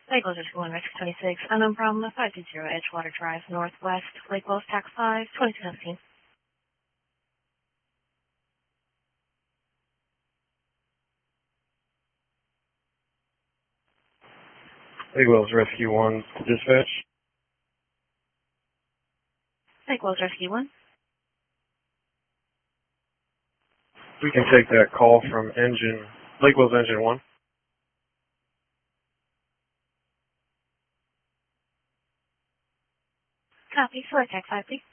Lake Wells Rescue 1, Rescue 26, unknown problem, 520 Edgewater Drive, Northwest, Lake Wells, Tax 5, 2217. Lake Wells Rescue 1, dispatch. Lake Wells Rescue 1. We can take that call from Lake Wells Engine 1. Copy, select Tax 5, please.